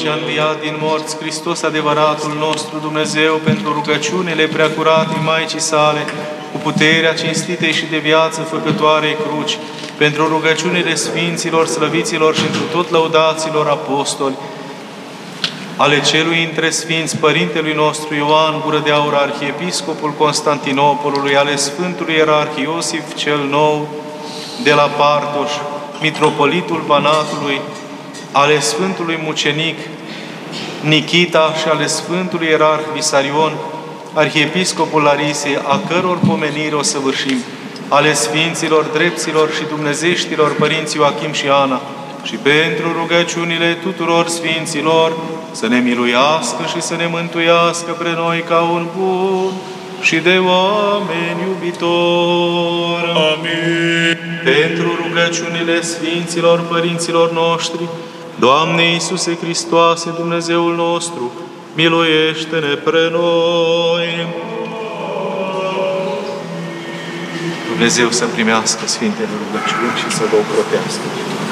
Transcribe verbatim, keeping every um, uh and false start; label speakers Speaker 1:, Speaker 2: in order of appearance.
Speaker 1: ce a înviat din morți, Hristos adevăratul nostru Dumnezeu, pentru rugăciunile preacurate Maicii sale, cu puterea cinstitei și de viață făcătoarei cruci, pentru rugăciunile Sfinților, Slăviților și întru tot lăudaților apostoli, ale celui între Sfinți, Părintelui nostru Ioan Gură de Aur, Arhiepiscopul Constantinopolului, ale Sfântului Ierarh Iosif cel Nou de la Partoș, Mitropolitul Banatului, ale Sfântului Mucenic Nichita și ale Sfântului Ierarh Visarion, Arhiepiscopul Larisei, a căror pomenire o săvârșim, ale Sfinților, Drepților și Dumnezeștilor Părinții Ioachim și Ana, și pentru rugăciunile tuturor Sfinților, să ne miluiască și să ne mântuiască pre noi ca un bun și de oameni iubitor.
Speaker 2: Amin.
Speaker 1: Pentru rugăciunile Sfinților Părinților noștri, Doamne Iisuse Hristoase, Dumnezeul nostru, miluiește-ne pre noi. Dumnezeu să primească Sfintele rugăciuni și să vă ocrotească.